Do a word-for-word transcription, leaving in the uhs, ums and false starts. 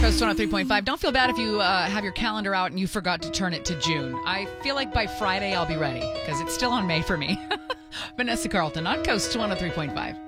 Coast one oh three point five. Don't feel bad if you uh, have your calendar out and you forgot to turn it to June. I feel like by Friday I'll be ready because it's still on May for me. Vanessa Carlton on Coast one oh three point five.